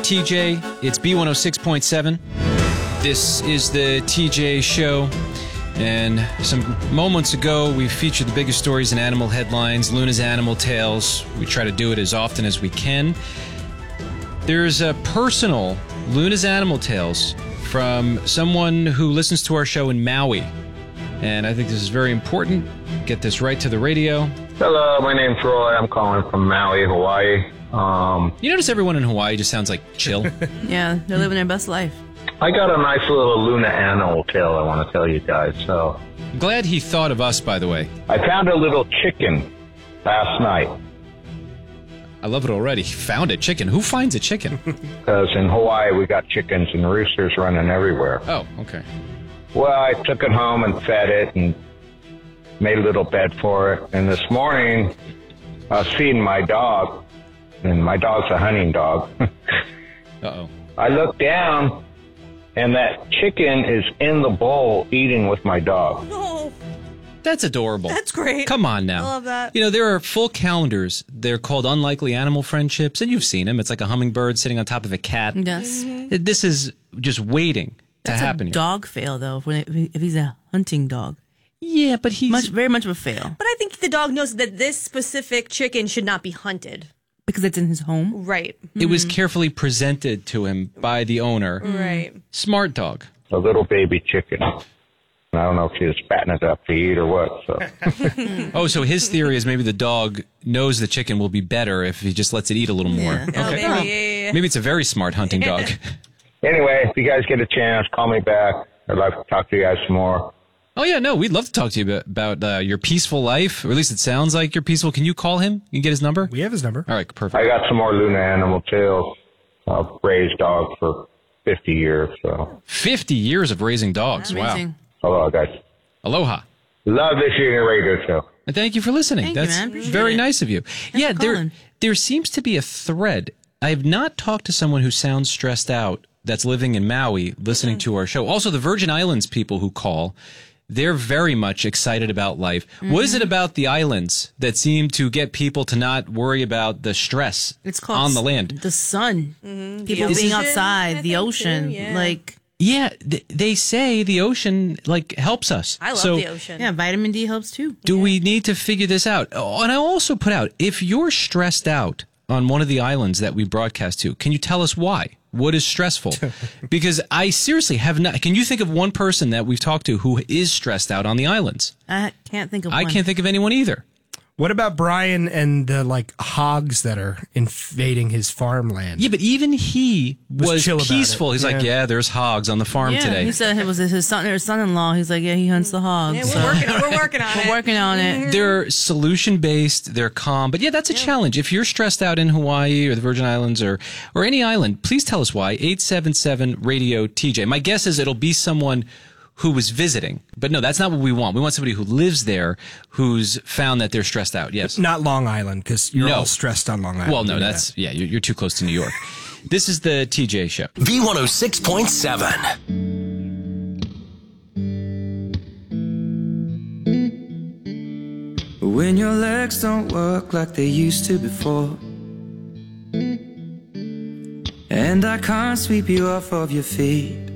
TJ. It's B106.7. This is the TJ Show. And some moments ago, we featured the biggest stories in animal headlines, Luna's Animal Tales. We try to do it as often as we can. There's a personal Luna's Animal Tales from someone who listens to our show in Maui. And I think this is very important. Get this right to the radio. Hello, my name's Roy. I'm calling from Maui, Hawaii. You notice everyone in Hawaii just sounds like chill? Yeah, they're living their best life. I got a nice little Luna animal tale I want to tell you guys. So, I'm glad he thought of us, by the way. I found a little chicken last night. I love it already. He found a chicken. Who finds a chicken? Because in Hawaii, we got chickens and roosters running everywhere. Oh, okay. Well, I took it home and fed it and made a little bed for it. And this morning, I was feeding my dog, and my dog's a hunting dog. Uh-oh. I looked down, and that chicken is in the bowl eating with my dog. No. That's adorable. That's great. Come on now. I love that. You know, there are full calendars. They're called Unlikely Animal Friendships, and you've seen them. It's like a hummingbird sitting on top of a cat. Yes. This is just waiting to That's happen a here. dog fail, though, if he's a hunting dog. Yeah, but he's... Very much of a fail. But I think the dog knows that this specific chicken should not be hunted. Because it's in his home? Right. It was carefully presented to him by the owner. Right. Smart dog. A little baby chicken. I don't know if she was fattening it up to eat or what. So. Oh, so his theory is maybe the dog knows the chicken will be better if he just lets it eat a little more. Yeah. Oh, maybe, yeah. Maybe it's a very smart hunting dog. Anyway, if you guys get a chance, call me back. I'd like to talk to you guys some more. Oh, yeah, no, we'd love to talk to you about your peaceful life, or at least it sounds like you're peaceful. Can you call him? You get his number? We have his number. All right, perfect. I got some more Luna animal tales. I've raised dogs for 50 years. So, 50 years of raising dogs. Amazing. Wow. hello, guys. Aloha. Love this your radio show. And thank you for listening. Thank you, That's man. Appreciate very it. nice of you. Yeah, for calling. there seems to be a thread. I have not talked to someone who sounds stressed out that's living in Maui listening to our show. Also, the Virgin Islands people who call, they're very much excited about life. What is it about the islands that seem to get people to not worry about the stress It's called on the land? The sun. People The being ocean, outside, I the think, ocean. too, yeah. Like, Yeah, they say the ocean helps us. I love So, the ocean. yeah, vitamin D helps too. do we need to figure this out? Oh, and I also put out, if you're stressed out on one of the islands that we broadcast to, can you tell us why? What is stressful? Because I seriously have not. Can you think of one person that we've talked to who is stressed out on the islands? I can't think of I one. can't think of anyone either. What about Brian and the hogs that are invading his farmland? Yeah, but even he was chill about peaceful. it. He's like, yeah, there's hogs on the farm Yeah, today. he said it was his son or son-in-law. He's like, yeah, he hunts the hogs. Yeah, so. we're working on it. We're working on it. They're solution-based, they're calm. But yeah, that's a challenge. If you're stressed out in Hawaii or the Virgin Islands or any island, please tell us why. 877-RADIO-TJ. My guess is it'll be someone who was visiting. But no, that's not what we want. We want somebody who lives there who's found that they're stressed out. Yes. Not Long Island, because you're No. all stressed on Long Island. Well, no, You know that's, yeah, you're too close to New York. This is the TJ Show. B106.7. When your legs don't work like they used to before, and I can't sweep you off of your feet,